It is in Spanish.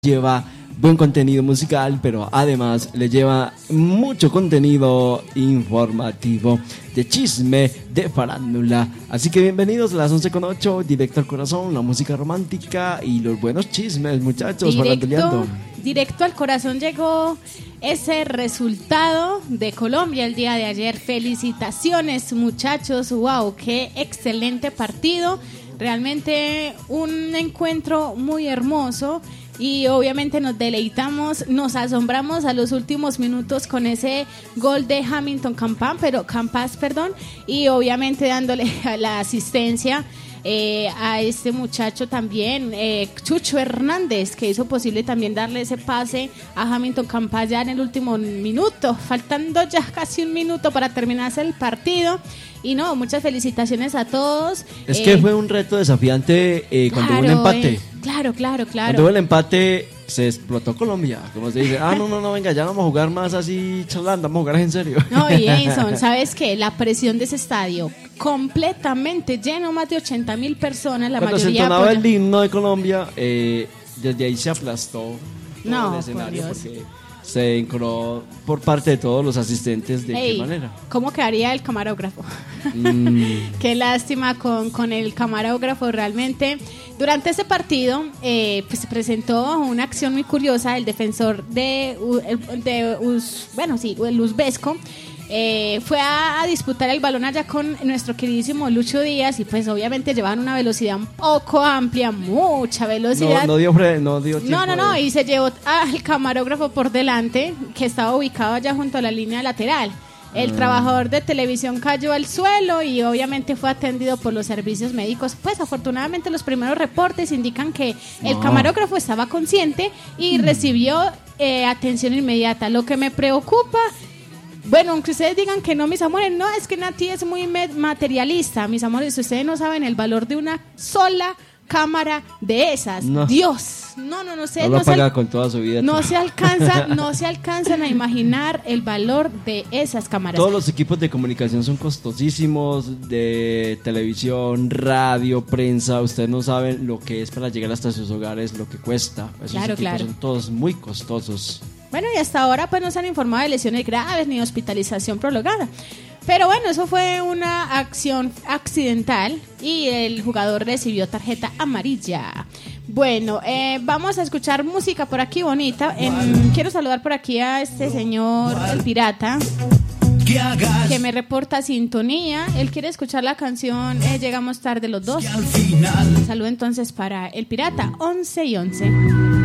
lleva buen contenido musical, pero además le lleva mucho contenido informativo, de chisme, de farándula. Así que bienvenidos a las 11:08, directo al corazón, la música romántica y los buenos chismes, muchachos, faranduleando. Directo al corazón llegó ese resultado de Colombia el día de ayer. Felicitaciones, muchachos, wow, qué excelente partido. Realmente un encuentro muy hermoso. Y obviamente nos deleitamos, nos asombramos a los últimos minutos con ese gol de Hamilton Campas, y obviamente dándole a la asistencia a este muchacho también, Chucho Hernández, que hizo posible también darle ese pase a Hamilton Campas ya en el último minuto, faltando ya casi un minuto para terminarse el partido. Y no, muchas felicitaciones a todos. Es que fue un reto desafiante cuando hubo un empate. Claro. Cuando hubo el empate se explotó Colombia, como se dice, no, venga, ya no vamos a jugar más así charlando, vamos a jugar en serio. No, y Edison, ¿sabes qué? La presión de ese estadio, completamente lleno, más de 80,000 personas, la cuando mayoría... Cuando se entonaba el himno de Colombia, desde ahí se aplastó todo el escenario, por porque se encoró por parte de todos los asistentes. ¿De qué manera? ¿Cómo quedaría el camarógrafo? Qué lástima con el camarógrafo. Realmente durante ese partido pues se presentó una acción muy curiosa. El defensor el Uzbesco fue a disputar el balón allá con nuestro queridísimo Lucho Díaz, y pues obviamente llevaban una velocidad un poco amplia, mucha velocidad. No dio tiempo. No, y se llevó al camarógrafo por delante, que estaba ubicado allá junto a la línea lateral. El trabajador de televisión cayó al suelo y obviamente fue atendido por los servicios médicos. Pues afortunadamente los primeros reportes indican que el camarógrafo estaba consciente y recibió atención inmediata. Lo que me preocupa... Bueno, aunque ustedes digan que no, mis amores, no, es que Nati es muy materialista, mis amores, ustedes no saben el valor de una sola cámara de esas. No. Dios, no sé. No lo paga con toda su vida. No se alcanzan a imaginar el valor de esas cámaras. Todos los equipos de comunicación son costosísimos, de televisión, radio, prensa. Ustedes no saben lo que es para llegar hasta sus hogares, lo que cuesta. Esos equipos son todos muy costosos. Bueno, y hasta ahora pues no se han informado de lesiones graves ni hospitalización prolongada. Pero bueno, eso fue una acción accidental y el jugador recibió tarjeta amarilla. Bueno, vamos a escuchar música por aquí bonita. Quiero saludar por aquí a este señor, el Pirata, que me reporta sintonía. Él quiere escuchar la canción Llegamos tarde los dos. Saludo entonces para el Pirata, 11 y 11.